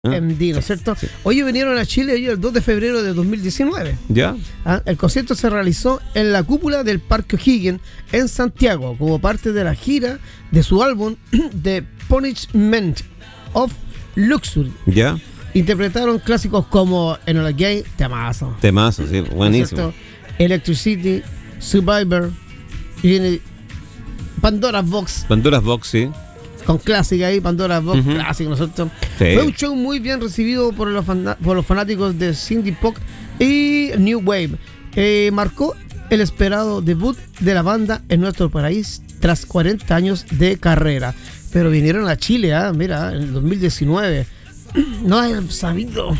OMD, ¿no es cierto? Sí. Hoy vinieron a Chile el 2 de febrero de 2019. ¿Ya? El concierto se realizó en la cúpula del Parque O'Higgins en Santiago como parte de la gira de su álbum The Punishment of Luxury. ¿Ya? Interpretaron clásicos como Enola Gay, temazo, Temazo, sí, ¿no es buenísimo. cierto? Electricity, Survivor, y viene Pandora's Box, Pandora's Box, sí. con clásica ahí, Pandora's Box, Ujú. clásico, ¿no es cierto? Sí. Fue un show muy bien recibido por los fanáticos de Synthie Pop y New Wave. Marcó el esperado debut de la banda en nuestro país tras 40 años de carrera. Pero vinieron a Chile, mira, en el 2019. No he sabido.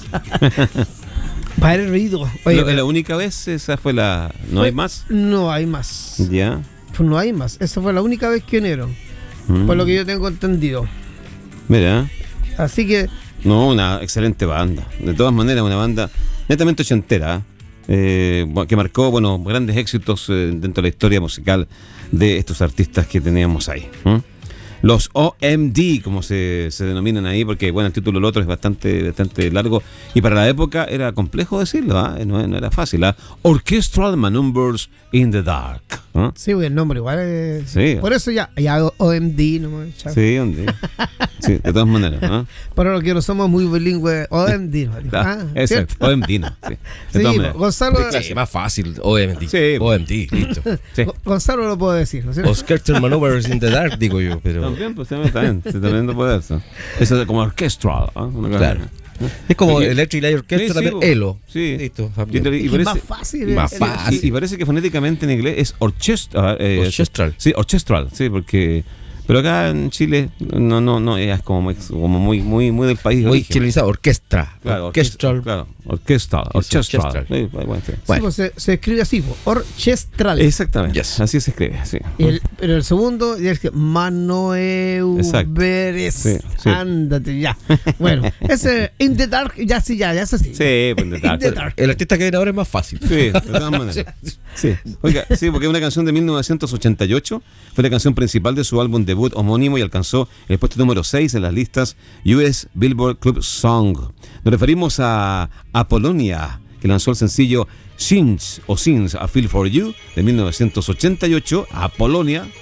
Para haber reído. Oye, La única vez, esa fue la... ¿No hay más? No hay más. Ya. Pues no hay más. Esa fue la única vez que vinieron. Por lo que yo tengo entendido. Mira, Así que no, una excelente banda. De todas maneras, una banda netamente ochentera, que marcó, bueno, grandes éxitos dentro de la historia musical de estos artistas que teníamos ahí. Los OMD, como se denominan ahí, porque bueno, el título del otro es bastante largo y para la época era complejo decirlo, no era fácil. Orchestral Maneuvers in the Dark. sí, el nombre igual. Sí. Por eso ya OMD, ¿no? Chao. Sí, OMD. Sí, de todas maneras. Para los que no somos muy bilingües, OMD. ¿No? Exacto, ¿cierto? OMD, no. Sí, de Sí, todas maneras. Gonzalo, Sí, más fácil, OMD. Sí. OMD, listo. Sí. Gonzalo lo puedo decir, ¿no es cierto? Orchestral Maneuvers in the Dark, digo yo, pero... También, pues también no puede eso. Eso es como orchestral, una cosa Claro. así. Es como Oye, Electric Light Orchestra, sí, pero sí, ELO. sí. Listo. Y Es parece, más fácil. más el- fácil. y parece que fonéticamente en inglés es orchestral. Orchestral. Sí, orchestral, sí, porque... Pero acá en Chile no es como muy del país de Muy origen. chilenizado, orquestra. Claro, Orchestral. Claro, orchestral. Orchestral. Sí, bueno, sí. Sí, Bueno. pues se escribe así, pues, orchestral. Exactamente, Yes. así se escribe, sí. Pero el segundo ya es que Manoeu Exacto. Vélez. Sí, sí. Ándate ya. Bueno, ese In the Dark ya es así. Sí, pues de In the Dark. El artista que viene ahora es más fácil. Sí, de todas maneras. Sí. Oiga, sí, porque es una canción de 1988, fue la canción principal de su álbum debut homónimo y alcanzó el puesto número 6 en las listas US Billboard Club Song. Nos referimos a Apollonia, que lanzó el sencillo Sins, A Feel for You, de 1988, Apollonia,